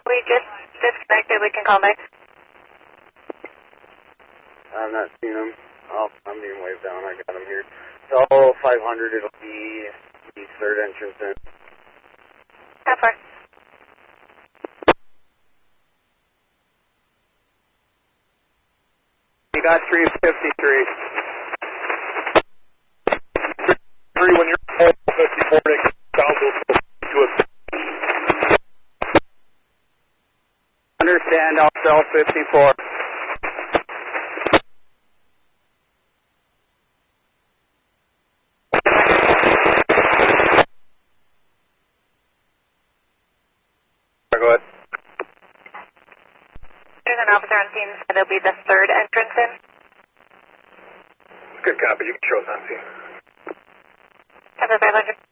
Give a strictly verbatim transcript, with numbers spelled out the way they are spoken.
We just disconnected. We can call back. I'm not seeing them. Oh, I'm being waved down. I got them here. So five hundred, it'll be the third entrance in. How far? You got three fifty-three. Three when you're full fifty-four, they can sound to it. Understand, I'll sell fifty-four. Go ahead. There's an officer on scene, so there'll be the third entrance in. Good copy, you can show us on scene. Have a five hundred.